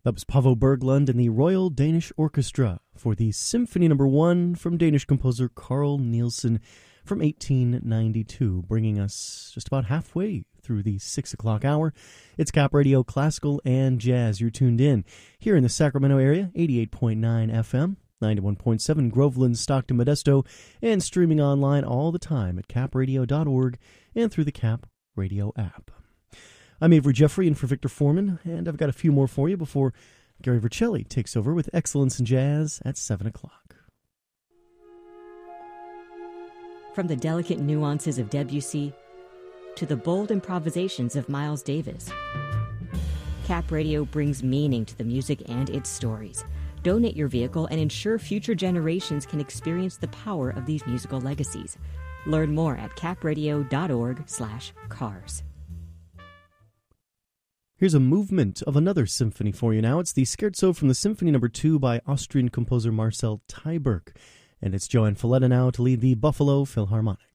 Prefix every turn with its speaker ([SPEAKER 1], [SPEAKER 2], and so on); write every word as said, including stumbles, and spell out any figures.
[SPEAKER 1] That was Paavo Berglund and the Royal Danish Orchestra for the Symphony Number One from Danish composer Carl Nielsen from eighteen ninety-two, bringing us just about halfway through the six o'clock hour. It's Cap Radio Classical and Jazz. You're tuned in here in the Sacramento area, eighty-eight point nine F M, ninety-one point seven Groveland, Stockton, Modesto, and streaming online all the time at cap radio dot org and through the Cap Radio app. I'm Avery Jeffrey in for Victor Foreman, and I've got a few more for you before Gary Vercelli takes over with Excellence in Jazz at seven o'clock.
[SPEAKER 2] From the delicate nuances of Debussy to the bold improvisations of Miles Davis, Cap Radio brings meaning to the music and its stories. Donate your vehicle and ensure future generations can experience the power of these musical legacies. Learn more at cap radio dot org slash cars.
[SPEAKER 1] Here's a movement of another symphony for you now. It's the Scherzo from the Symphony Number Two by Austrian composer Marcel Tyberg. And it's Joanne Falletta now to lead the Buffalo Philharmonic.